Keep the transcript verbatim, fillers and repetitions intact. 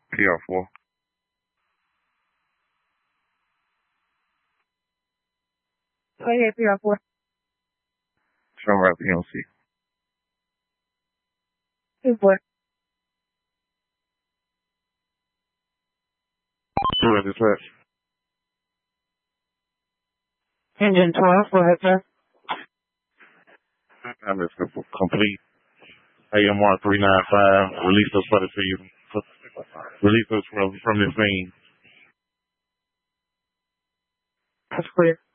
P R four. Go ahead, P R four. Sunrise P M C. two four. Sunrise Dispatch. Engine twelve, go ahead, sir. I'm just complete. A M R three nine five. Release those footage for you. Release those from, from this scene. That's clear.